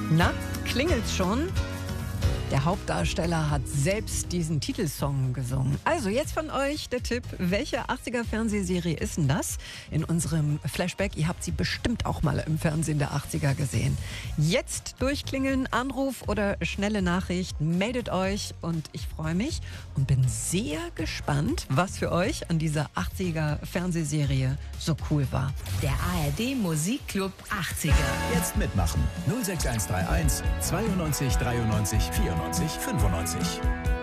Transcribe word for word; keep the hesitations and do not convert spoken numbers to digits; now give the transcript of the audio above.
Na, klingelt's schon? Der Hauptdarsteller hat selbst diesen Titelsong gesungen. Also jetzt von euch der Tipp, welche achtziger-Fernsehserie ist denn das? In unserem Flashback, ihr habt sie bestimmt auch mal im Fernsehen der achtziger gesehen. Jetzt durchklingeln, Anruf oder schnelle Nachricht, meldet euch und ich freue mich und bin sehr gespannt, was für euch an dieser achtziger-Fernsehserie so cool war. Der A R D Musikclub achtziger. Jetzt mitmachen. null sechs eins drei eins zweiundneunzig dreiundneunzig vierundneunzig fünfundneunzig.